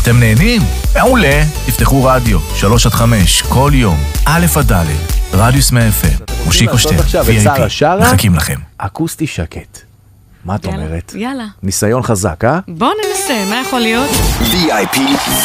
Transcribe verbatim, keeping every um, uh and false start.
אתם נהנים? מעולה. תפתחו רדיו, שלוש עד חמש, כל יום, א' עד ד', רדיוס מאה אף אם, מושיקו שטרן, וי איי פי, מחכים לכם. אקוסטי שקט. מה את אומרת? יאללה. ניסיון חזק, אה? בוא ננסה, מה יכול להיות? וי איי פי